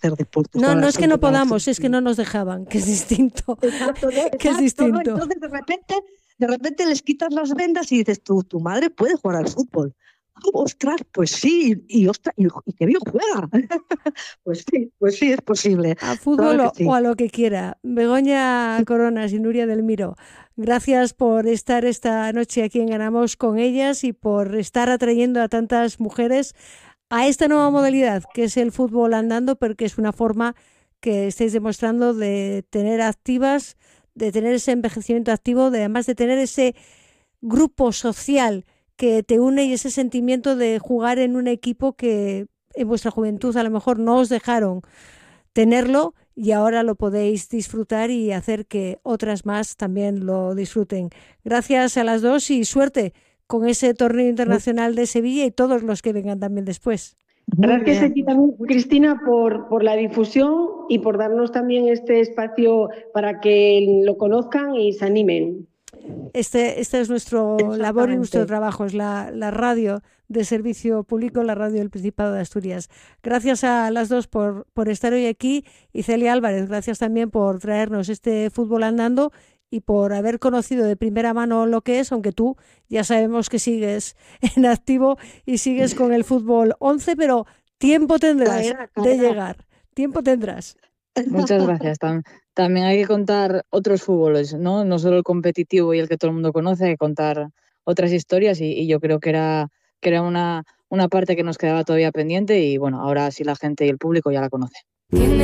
hacer deporte. No, jugar no al es que no fútbol, al podamos, es que fútbol. no nos dejaban, que es distinto. Exacto, ¿no? Que es Exacto, ¿no? distinto. Entonces de repente les quitas las vendas y dices, tu madre puede jugar al fútbol. Ah, ostras, pues sí, ostras, y qué bien juega. Pues sí, es posible. A Claro fútbol que o sí. a lo que quiera. Begoña Coronas y Nuria del Miro, gracias por estar esta noche aquí en Ganamos con ellas y por estar atrayendo a tantas mujeres a esta nueva modalidad que es el fútbol andando, pero que es una forma que estáis demostrando de tener activas, de tener ese envejecimiento activo, de además de tener ese grupo social que te une y ese sentimiento de jugar en un equipo que en vuestra juventud a lo mejor no os dejaron tenerlo y ahora lo podéis disfrutar y hacer que otras más también lo disfruten. Gracias a las dos y suerte con ese torneo internacional de Sevilla y todos los que vengan también después. Muy Gracias a bien. ti también, Cristina, por la difusión y por darnos también este espacio para que lo conozcan y se animen. Este es nuestro labor y nuestro Exactamente. trabajo, es la radio de servicio público, la radio del Principado de Asturias. Gracias a las dos por estar hoy aquí y Celia Álvarez, gracias también por traernos este fútbol andando y por haber conocido de primera mano lo que es, aunque tú ya sabemos que sigues en activo y sigues con el fútbol 11, pero tiempo tendrás de llegar, tiempo tendrás. Muchas gracias. También hay que contar otros fútboles, ¿no? No solo el competitivo y el que todo el mundo conoce, hay que contar otras historias y yo creo que era una parte que nos quedaba todavía pendiente y bueno, ahora sí la gente y el público ya la conoce.